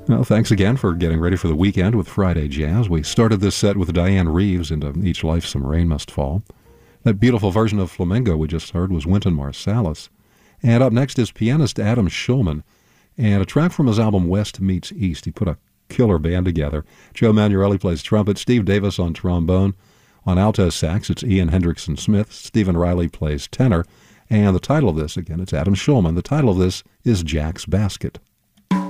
Well, thanks again for getting ready for the weekend with Friday Jazz. We started this set with Diane Reeves into Each Life Some Rain Must Fall. That beautiful version of Flamingo we just heard was Wynton Marsalis. And up next is pianist Adam Shulman, and a track from his album West Meets East. He put a killer band together. Joe Manuelli plays trumpet, Steve Davis on trombone. On alto sax, it's Ian Hendrickson Smith. Stephen Riley plays tenor. And the title of this, again, it's Adam Shulman. The title of this is Jack's Basket.